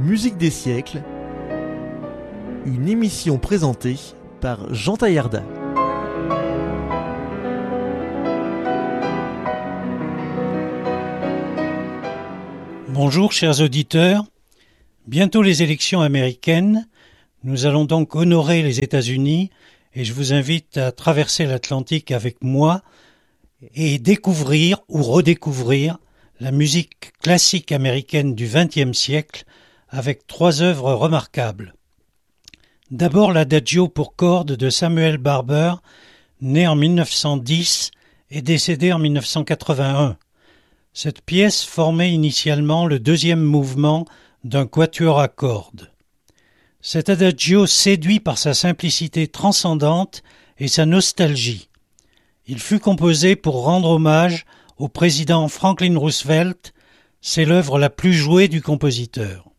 Musique des siècles, une émission présentée par Jean Taillarda. Bonjour chers auditeurs, bientôt les élections américaines, nous allons donc honorer les États-Unis et je vous invite à traverser l'Atlantique avec moi et découvrir ou redécouvrir la musique classique américaine du XXe siècle avec 3 œuvres remarquables. D'abord l'Adagio pour cordes de Samuel Barber, né en 1910 et décédé en 1981. Cette pièce formait initialement le 2e mouvement d'un quatuor à cordes. Cet Adagio séduit par sa simplicité transcendante et sa nostalgie. Il fut composé pour rendre hommage au président Franklin Roosevelt, c'est l'œuvre la plus jouée du compositeur.